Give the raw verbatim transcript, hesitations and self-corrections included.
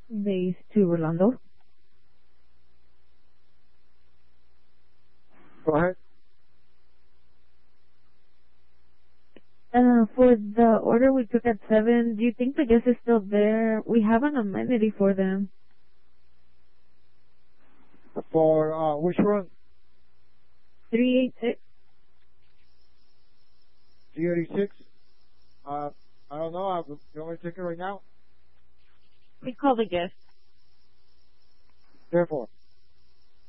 Base to Rolando. Go ahead. Uh, for the order we took at seven, do you think the guest is still there? We have an amenity for them. For uh, which one? three eighty-six. three eighty-six? Uh, I don't know. I, you want me to take it right now? We call the guest. Therefore.